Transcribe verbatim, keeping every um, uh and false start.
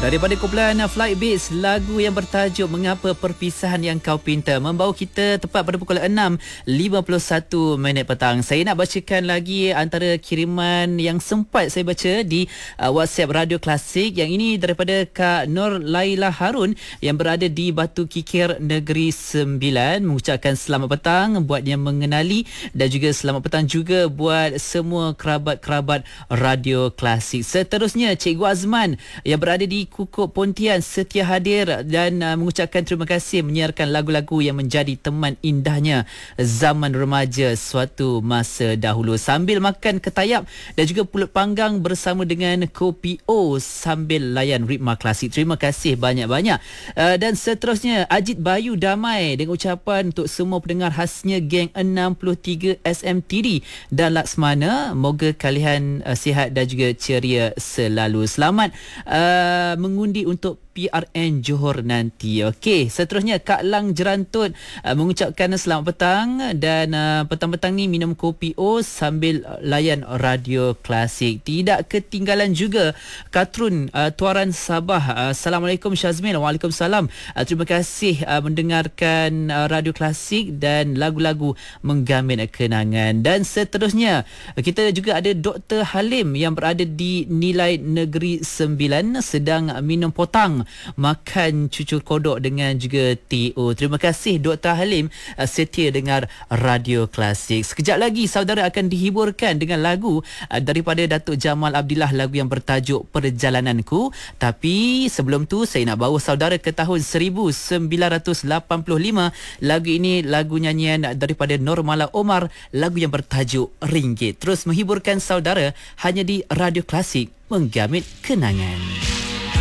Daripada kumpulan Flight Beats, lagu yang bertajuk Mengapa Perpisahan Yang Kau Pinta membawa kita tepat pada pukul enam lima puluh satu minit petang. Saya nak bacakan lagi antara kiriman yang sempat saya baca di uh, WhatsApp Radio Klasik. Yang ini daripada Kak Nur Laila Harun yang berada di Batu Kikir Negeri Sembilan, mengucapkan selamat petang buat yang mengenali dan juga selamat petang juga buat semua kerabat-kerabat Radio Klasik. Seterusnya, Cikgu Azman yang berada di Kukuk Pontian setia hadir dan uh, mengucapkan terima kasih menyiarkan lagu-lagu yang menjadi teman indahnya zaman remaja suatu masa dahulu, sambil makan ketayap dan juga pulut panggang bersama dengan kopi O sambil layan ritma klasik. Terima kasih banyak-banyak. Uh, dan seterusnya, Ajit Bayu Damai dengan ucapan untuk semua pendengar khasnya geng enam puluh tiga S M T D dan Laksmana, moga kalian uh, sihat dan juga ceria selalu. Selamat uh, mengundi untuk P R N Johor nanti. Okey, seterusnya Kak Lang Jerantut uh, mengucapkan selamat petang dan uh, petang-petang ni minum kopi O sambil uh, layan Radio Klasik. Tidak ketinggalan juga Katrun uh, Tuaran Sabah. Uh, Assalamualaikum Syazmin. Waalaikumsalam. Uh, terima kasih uh, mendengarkan uh, Radio Klasik dan lagu-lagu menggamin kenangan. Dan seterusnya kita juga ada Doktor Halim yang berada di Nilai Negeri Sembilan sedang minum potang, makan cucur kodok dengan juga T O. Terima kasih Doktor Halim uh, setia dengar Radio Klasik. Sekejap lagi saudara akan dihiburkan dengan lagu uh, daripada Datuk Jamal Abdillah, lagu yang bertajuk Perjalananku. Tapi sebelum tu saya nak bawa saudara ke tahun seribu sembilan ratus lapan puluh lima. Lagu ini lagu nyanyian daripada Normala Omar, lagu yang bertajuk Ringgit. Terus menghiburkan saudara hanya di Radio Klasik, menggamit kenangan.